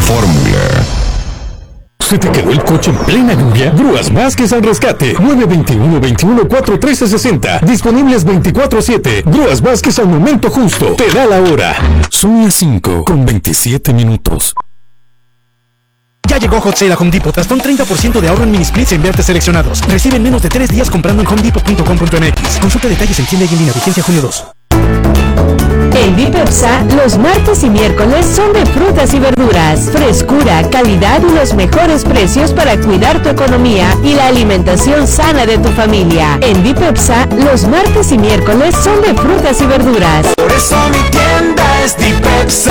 Fórmula. ¿Se te quedó el coche en plena lluvia? Grúas Vázquez al rescate. 921-21-41360. Disponibles 24/7. Grúas Vázquez al momento justo. Te da la hora. Son las 5:27. Ya llegó Hot Sale a Home Depot. Hasta un 30% de ahorro en mini splits en vertes seleccionados. Recibe en menos de 3 días comprando en homedepot.com.mx. Consulta detalles en tienda y en línea. Vigencia junio 2. En Bipepsa, los martes y miércoles son de frutas y verduras, frescura, calidad y los mejores precios para cuidar tu economía y la alimentación sana de tu familia. En Bipepsa, los martes y miércoles son de frutas y verduras. Por eso mi tienda es Bipepsa.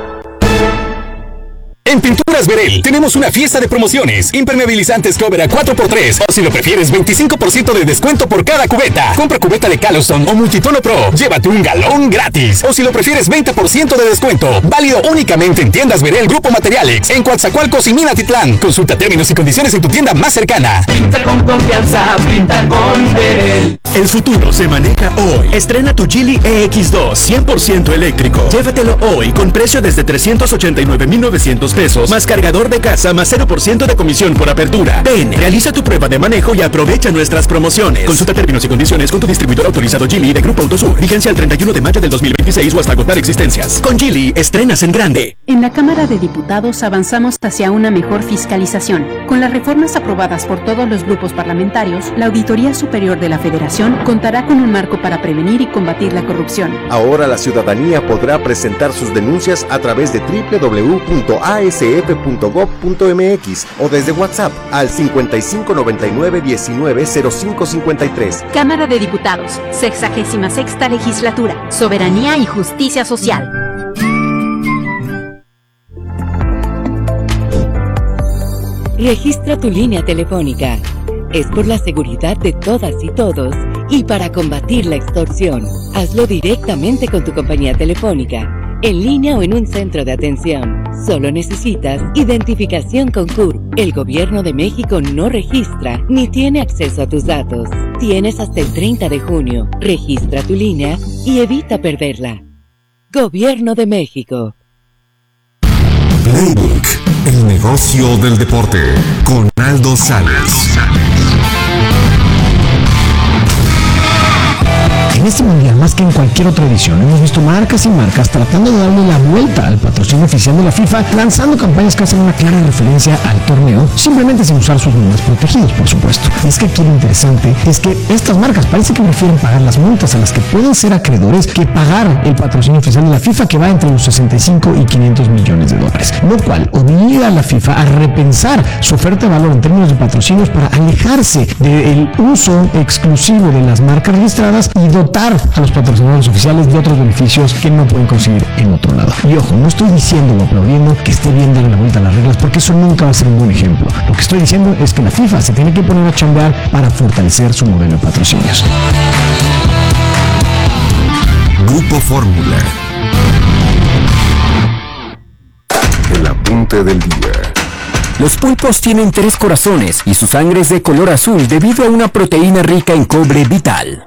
En Pinturas Verel tenemos una fiesta de promociones. Impermeabilizantes Cover a 4x3. O si lo prefieres, 25% de descuento por cada cubeta. Compra cubeta de Caloston o Multitono Pro. Llévate un galón gratis. O si lo prefieres, 20% de descuento. Válido únicamente en Tiendas Verel Grupo Materiales. En Coatzacoalcos y Minatitlán. Consulta términos y condiciones en tu tienda más cercana. Pinta con confianza, pinta con Verel. El futuro se maneja hoy. Estrena tu Geely EX2 100% eléctrico. Llévatelo hoy con precio desde 389,900 pesos, más cargador de casa, más 0% de comisión por apertura. Ven, realiza tu prueba de manejo y aprovecha nuestras promociones. Consulta términos y condiciones con tu distribuidor autorizado Geely de Grupo Autosur. Vigencia el 31 de mayo del 2026 o hasta agotar existencias. Con Geely, estrenas en grande. En la Cámara de Diputados avanzamos hacia una mejor fiscalización. Con las reformas aprobadas por todos los grupos parlamentarios, la Auditoría Superior de la Federación contará con un marco para prevenir y combatir la corrupción. Ahora la ciudadanía podrá presentar sus denuncias a través de www.asf.gov.mx o desde WhatsApp al 5599-190553. Cámara de Diputados, 66ª Legislatura, Soberanía y Justicia Social. Registra tu línea telefónica. Es por la seguridad de todas y todos y para combatir la extorsión. Hazlo directamente con tu compañía telefónica, en línea o en un centro de atención. Solo necesitas identificación con CURP. El Gobierno de México no registra ni tiene acceso a tus datos. Tienes hasta el 30 de junio. Registra tu línea y evita perderla. Gobierno de México. Playbook, el negocio del deporte, con Aldo Salas. En este mundial, más que en cualquier otra edición, hemos visto marcas y marcas tratando de darle la vuelta al patrocinio oficial de la FIFA, lanzando campañas que hacen una clara referencia al torneo, simplemente sin usar sus nombres protegidos, por supuesto. Y es que aquí lo interesante es que estas marcas parece que prefieren pagar las multas a las que pueden ser acreedores que pagar el patrocinio oficial de la FIFA, que va entre los 65 y 500 millones de dólares, lo cual obliga a la FIFA a repensar su oferta de valor en términos de patrocinios para alejarse del uso exclusivo de las marcas registradas y dotar a los patrocinadores oficiales de otros beneficios que no pueden conseguir en otro lado. Y ojo, no estoy diciendo o aplaudiendo que esté bien darle la vuelta a las reglas, porque eso nunca va a ser un buen ejemplo. Lo que estoy diciendo es que la FIFA se tiene que poner a chambear para fortalecer su modelo de patrocinios. Grupo Fórmula. El apunte del día. Los pulpos tienen 3 corazones y su sangre es de color azul debido a una proteína rica en cobre vital.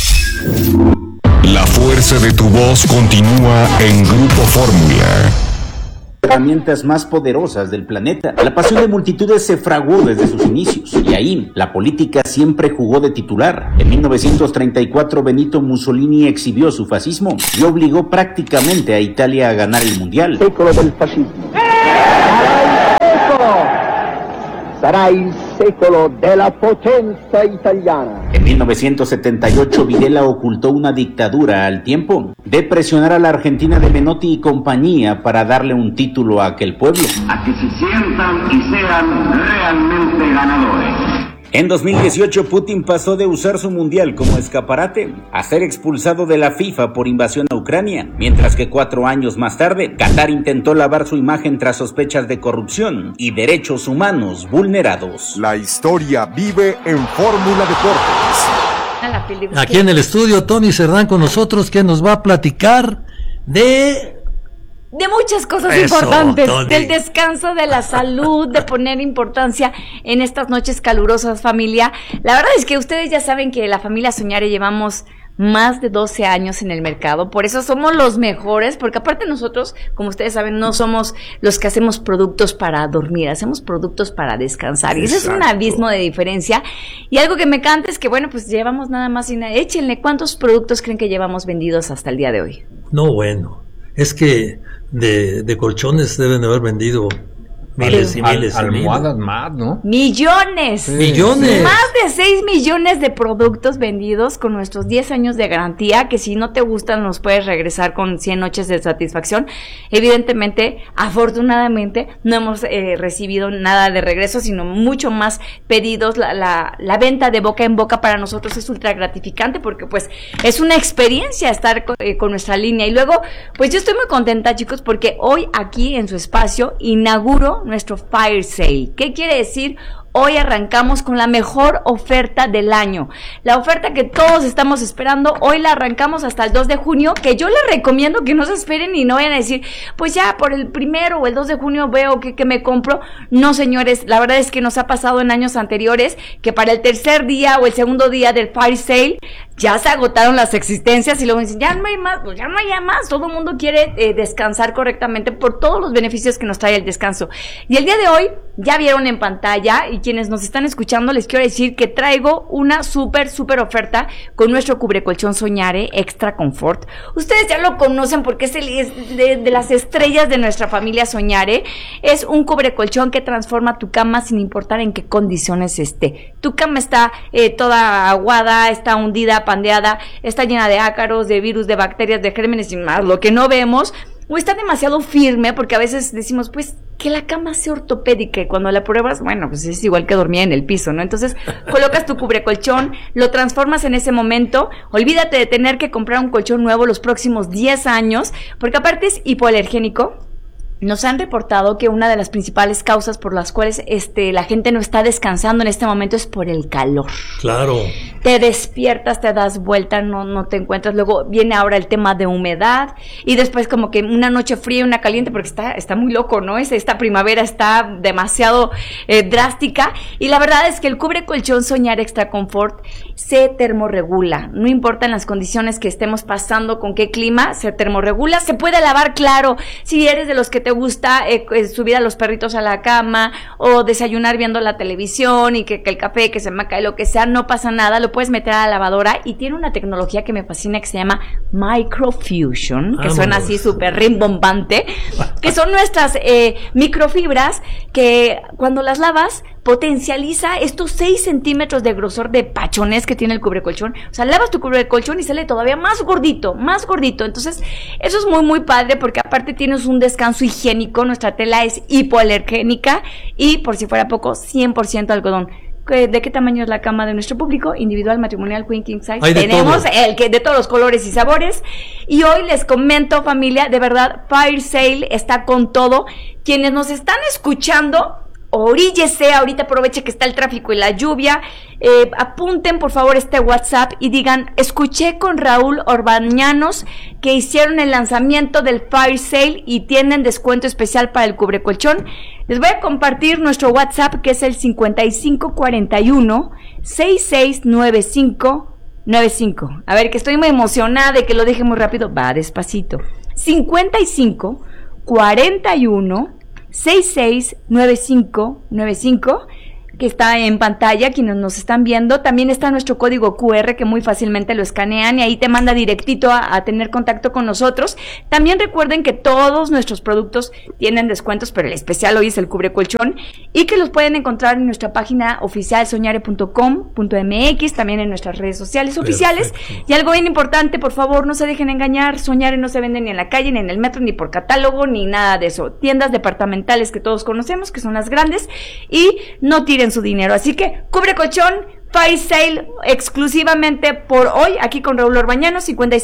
La fuerza de tu voz continúa en Grupo Fórmula. Herramientas más poderosas del planeta. La pasión de multitudes se fraguó desde sus inicios y ahí la política siempre jugó de titular. En 1934 Benito Mussolini exhibió su fascismo y obligó prácticamente a Italia a ganar el mundial. Secolo del fascismo. Sarà il secolo della potenza italiana. En 1978 Videla ocultó una dictadura al tiempo de presionar a la Argentina de Menotti y compañía para darle un título a aquel pueblo. A que se sientan y sean realmente ganadores. En 2018 Putin pasó de usar su mundial como escaparate a ser expulsado de la FIFA por invasión a Ucrania, mientras que 4 años más tarde Qatar intentó lavar su imagen tras sospechas de corrupción y derechos humanos vulnerados. La historia vive en Fórmula Deportes. Aquí en el estudio Tony Cerdán con nosotros, que nos va a platicar de muchas cosas importantes, del descanso, de la salud, de poner importancia en estas noches calurosas, familia. La verdad es que ustedes ya saben que la familia Soñare llevamos más de 12 años en el mercado, por eso somos los mejores, porque aparte nosotros, como ustedes saben, no somos los que hacemos productos para dormir, hacemos productos para descansar, y ese es un abismo de diferencia. Y algo que me encanta es que, bueno, pues llevamos nada más y nada, échenle, ¿cuántos productos creen que llevamos vendidos hasta el día de hoy? No, bueno, es que de colchones deben de haber vendido miles y miles. Almohadas más, ¿no? ¡Millones! Sí. ¡Millones! Más de 6 millones de productos vendidos con nuestros 10 años de garantía, que si no te gustan los puedes regresar con 100 noches de satisfacción. Evidentemente, afortunadamente, no hemos recibido nada de regreso, sino mucho más pedidos. La venta de boca en boca para nosotros es ultra gratificante, porque pues es una experiencia estar con nuestra línea. Y luego, pues yo estoy muy contenta, chicos, porque hoy aquí en su espacio inauguro nuestro Fire Sale. ¿Qué quiere decir? Hoy arrancamos con la mejor oferta del año. La oferta que todos estamos esperando, hoy la arrancamos hasta el 2 de junio, que yo les recomiendo que no se esperen y no vayan a decir, pues ya por el 1 o el 2 de junio veo que me compro. No, señores, la verdad es que nos ha pasado en años anteriores que para el tercer día o el segundo día del Fire Sale ya se agotaron las existencias y luego dicen, ya no hay más, pues ya no hay más. Todo el mundo quiere descansar correctamente por todos los beneficios que nos trae el descanso. Y el día de hoy, ya vieron en pantalla, y quienes nos están escuchando, les quiero decir que traigo una súper oferta con nuestro cubrecolchón Soñare Extra Confort. Ustedes ya lo conocen porque es de las estrellas de nuestra familia Soñare. Es un cubrecolchón que transforma tu cama sin importar en qué condiciones esté. Tu cama está toda aguada, está hundida, pandeada, está llena de ácaros, de virus, de bacterias, de gérmenes y más, lo que no vemos. O está demasiado firme, porque a veces decimos, pues, que la cama sea ortopédica, y cuando la pruebas, bueno, pues es igual que dormir en el piso, ¿no? Entonces, colocas tu cubrecolchón, lo transformas en ese momento, olvídate de tener que comprar un colchón nuevo los próximos 10 años, porque aparte es hipoalergénico. Nos han reportado que una de las principales causas por las cuales la gente no está descansando en este momento es por el calor. Claro. Te despiertas, te das vuelta, no te encuentras. Luego viene ahora el tema de humedad, y después como que una noche fría y una caliente, porque está muy loco, ¿no? Esta primavera está demasiado drástica, y la verdad es que el cubrecolchón Soñare Extra Confort se termorregula. No importa en las condiciones que estemos pasando, con qué clima, se termorregula. Se puede lavar, claro, si eres de los que te gusta subir a los perritos a la cama o desayunar viendo la televisión y que el café que se me cae, lo que sea, no pasa nada, lo puedes meter a la lavadora, y tiene una tecnología que me fascina que se llama Microfusion, que suena así súper rimbombante, que son nuestras microfibras que cuando las lavas potencializa estos 6 centímetros de grosor de pachones que tiene el cubrecolchón. O sea, lavas tu cubrecolchón y sale todavía más gordito. Entonces, eso es muy padre, porque aparte tienes un descanso higiénico. Nuestra tela es hipoalergénica y, por si fuera poco, 100% algodón. ¿De qué tamaño es la cama de nuestro público? Individual, matrimonial, queen, king size. Tenemos el que de todos los colores y sabores. Y hoy les comento, familia, de verdad, Fire Sale está con todo. Quienes nos están escuchando, oríllese, ahorita aproveche que está el tráfico y la lluvia, apunten por favor este WhatsApp y digan, escuché con Raúl Orbañanos que hicieron el lanzamiento del Fire Sale y tienen descuento especial para el cubrecolchón. Les voy a compartir nuestro WhatsApp, que es el 5541-669595. A ver, que estoy muy emocionada de que lo deje muy rápido, va despacito. 5541-669595, que está en pantalla, quienes nos están viendo. También está nuestro código QR, que muy fácilmente lo escanean y ahí te manda directito a tener contacto con nosotros. También recuerden que todos nuestros productos tienen descuentos, pero el especial hoy es el cubrecolchón, y que los pueden encontrar en nuestra página oficial soñare.com.mx, también en nuestras redes sociales oficiales. Y algo bien importante, por favor, no se dejen engañar, Soñare no se vende ni en la calle, ni en el metro, ni por catálogo, ni nada de eso. Tiendas departamentales que todos conocemos, que son las grandes, y no tiren su dinero. Así que cubrecolchón Fire Sale exclusivamente por hoy, aquí con Raúl Orbañano,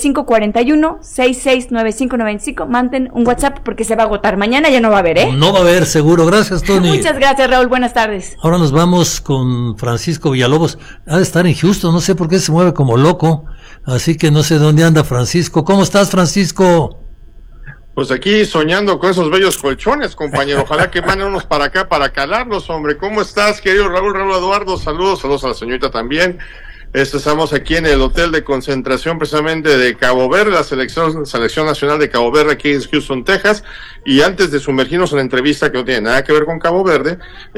5541-669595. Manden un WhatsApp porque se va a agotar. Mañana ya no va a haber, No va a haber, seguro. Gracias, Tony. Muchas gracias, Raúl. Buenas tardes. Ahora nos vamos con Francisco Villalobos. Ha de estar en Houston, no sé por qué se mueve como loco. Así que no sé dónde anda Francisco. ¿Cómo estás, Francisco? Pues aquí soñando con esos bellos colchones, compañero. Ojalá que manden unos para acá para calarlos, hombre. ¿Cómo estás, querido Raúl Eduardo? Saludos a la señorita también. Estamos aquí en el hotel de concentración precisamente de Cabo Verde, la selección nacional de Cabo Verde aquí en Houston, Texas. Y antes de sumergirnos en la entrevista que no tiene nada que ver con Cabo Verde,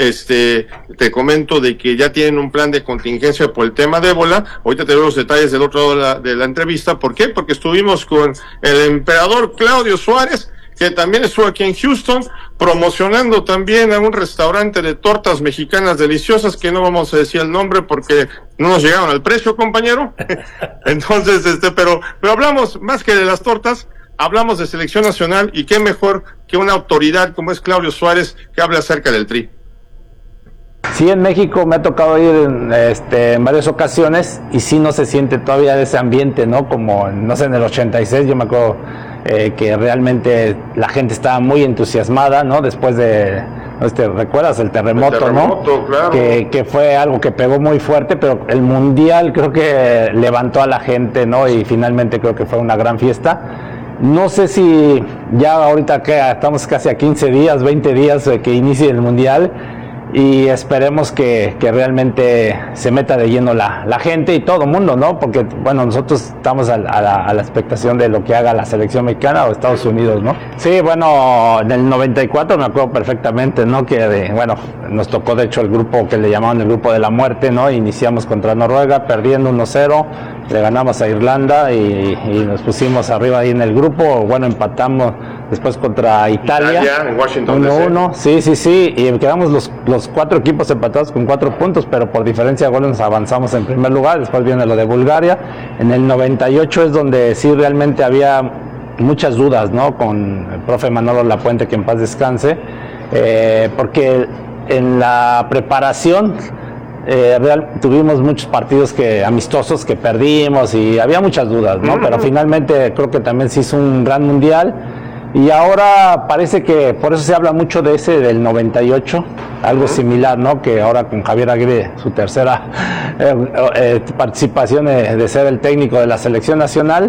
te comento de que ya tienen un plan de contingencia por el tema de ébola. Ahorita te doy los detalles del otro lado de la entrevista. ¿Por qué? Porque estuvimos con el emperador Claudio Suárez, que también estuvo aquí en Houston, promocionando también a un restaurante de tortas mexicanas deliciosas, que no vamos a decir el nombre porque no nos llegaron al precio, compañero. Entonces, pero hablamos más que de las tortas, hablamos de selección nacional, y qué mejor que una autoridad como es Claudio Suárez, que hable acerca del Tri. Sí, en México me ha tocado ir en varias ocasiones, y sí no se siente todavía ese ambiente, ¿no? Como, no sé, en el 86 yo me acuerdo que realmente la gente estaba muy entusiasmada, ¿no? Después de, ¿recuerdas? El terremoto, ¿no? Claro. Que fue algo que pegó muy fuerte, pero el Mundial creo que levantó a la gente, ¿no? Y finalmente creo que fue una gran fiesta. No sé si ya ahorita que estamos casi a 15 días, 20 días de que inicie el Mundial, y esperemos que realmente se meta de lleno la gente y todo el mundo, ¿no? Porque, bueno, nosotros estamos a la expectación de lo que haga la selección mexicana o Estados Unidos, ¿no? Sí, bueno, en el 94 me acuerdo perfectamente, ¿no? Que, nos tocó, de hecho, el grupo que le llamaban el grupo de la muerte, ¿no? Iniciamos contra Noruega, perdiendo 1-0, le ganamos a Irlanda y nos pusimos arriba ahí en el grupo. Bueno, empatamos después contra Italia en Washington 1-1, sí, y quedamos los 4 equipos empatados con 4 puntos, pero por diferencia de goles nos avanzamos en primer lugar. Después viene lo de Bulgaria. En el 98 es donde sí realmente había muchas dudas, ¿no? Con el profe Manolo Lapuente, que en paz descanse, porque en la preparación tuvimos muchos partidos amistosos que perdimos, y había muchas dudas, ¿no? Pero finalmente creo que también se hizo un gran mundial. Y ahora parece que, por eso se habla mucho de ese del 98, algo similar, ¿no? Que ahora con Javier Aguirre, su tercera participación de ser el técnico de la selección nacional,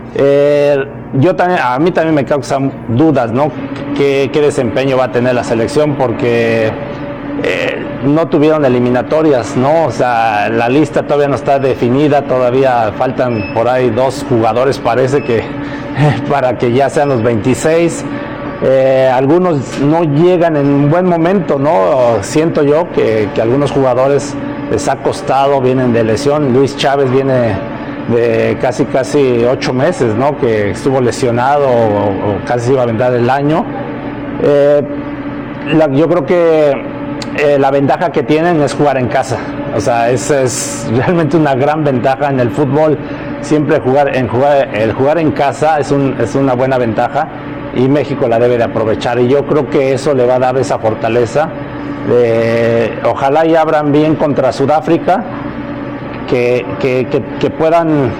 a mí también me causan dudas, ¿no? ¿Qué desempeño va a tener la selección? Porque no tuvieron eliminatorias, ¿no? O sea, la lista todavía no está definida, todavía faltan por ahí 2 jugadores, parece que para que ya sean los 26. Algunos no llegan en un buen momento, ¿no? Siento yo que algunos jugadores les ha costado, vienen de lesión. Luis Chávez viene de casi 8 meses, ¿no? Que estuvo lesionado o casi iba a aventar el año. Yo creo que la ventaja que tienen es jugar en casa. O sea, esa es realmente una gran ventaja en el fútbol. Siempre el jugar en casa es una buena ventaja, y México la debe de aprovechar, y yo creo que eso le va a dar esa fortaleza. Ojalá y abran bien contra Sudáfrica, que puedan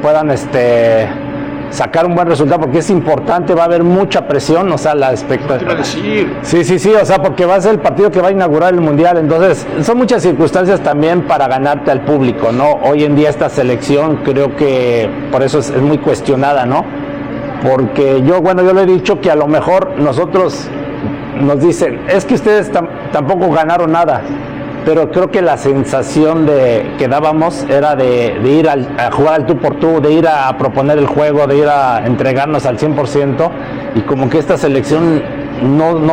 sacar un buen resultado, porque es importante, va a haber mucha presión, o sea, la expectativa. Sí, o sea, porque va a ser el partido que va a inaugurar el Mundial, entonces son muchas circunstancias también para ganarte al público, ¿no? Hoy en día esta selección creo que por eso es muy cuestionada, ¿no? Porque yo lo he dicho, que a lo mejor nosotros nos dicen, es que ustedes tampoco ganaron nada, pero creo que la sensación que dábamos era de ir a jugar al tú por tú, de ir a proponer el juego, de ir a entregarnos al 100%, y como que esta selección no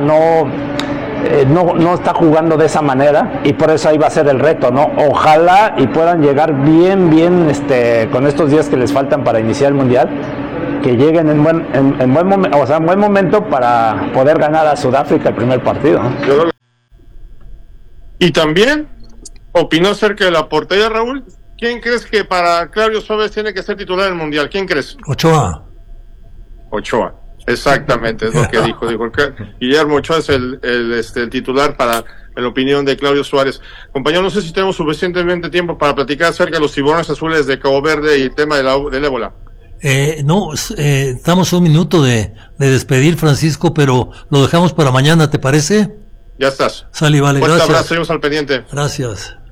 está jugando de esa manera, y por eso ahí va a ser el reto, ¿no? Ojalá y puedan llegar bien con estos días que les faltan para iniciar el Mundial, que lleguen en buen momento para poder ganar a Sudáfrica el primer partido, ¿no? Y también opinó acerca de la portería, Raúl. ¿Quién crees que para Claudio Suárez tiene que ser titular del Mundial? ¿Quién crees? Ochoa, exactamente, es lo que dijo. Guillermo Ochoa es el titular para la opinión de Claudio Suárez. Compañero, no sé si tenemos suficientemente tiempo para platicar acerca de los tiburones azules de Cabo Verde y el tema del ébola. Estamos a un minuto de despedir, Francisco, pero lo dejamos para mañana, ¿te parece? Ya estás. Sale, vale, Fuerte gracias. abrazo, seguimos al pendiente. Gracias.